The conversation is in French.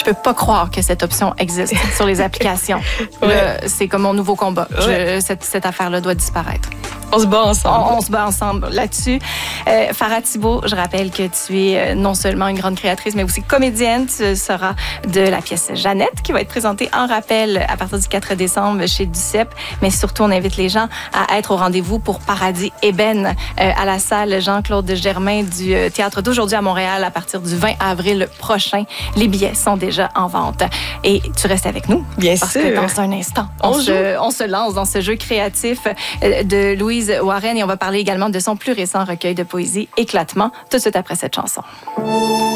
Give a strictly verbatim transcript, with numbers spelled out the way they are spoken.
Je peux pas croire que cette option existe sur les applications. Ouais. Là, c'est comme mon nouveau combat. Ouais. Je, cette, cette affaire-là doit disparaître. On se bat ensemble. On, on se bat ensemble là-dessus. Euh, Farah Thibault, je rappelle que tu es non seulement une grande créatrice, mais aussi comédienne. Tu seras de la pièce Jeannette, qui va être présentée en rappel à partir du quatre décembre chez Duceppe. Mais surtout, on invite les gens à être au rendez-vous pour Paradis Ébène euh, à la salle Jean-Claude Germain du euh, Théâtre d'aujourd'hui à Montréal à partir du vingt avril prochain. Les billets sont déjà en vente. Et tu restes avec nous. Bien parce sûr. que dans un instant, on, On se, on se lance dans ce jeu créatif euh, de Louise Warren et on va parler également de son plus récent recueil de poésie, Éclatement, tout de suite après cette chanson.